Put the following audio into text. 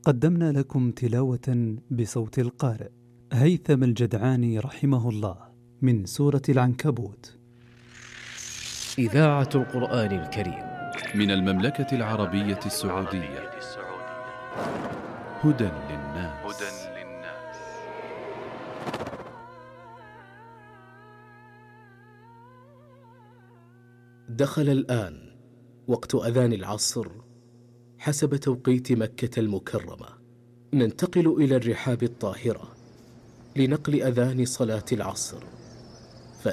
قدمنا لكم تلاوة بصوت القارئ هيثم الجدعاني رحمه الله من سورة العنكبوت. إذاعة القرآن الكريم من المملكة العربية السعودية. هدى للناس. دخل الآن وقت أذان العصر حسب توقيت مكة المكرمة. ننتقل إلى الرحاب الطاهرة لنقل أذان صلاة العصر.